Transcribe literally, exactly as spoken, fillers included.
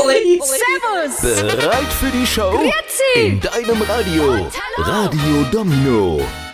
Olli. Servus. Bereit für die Show? Grüezi. In deinem Radio. Und hallo. Radio Domino.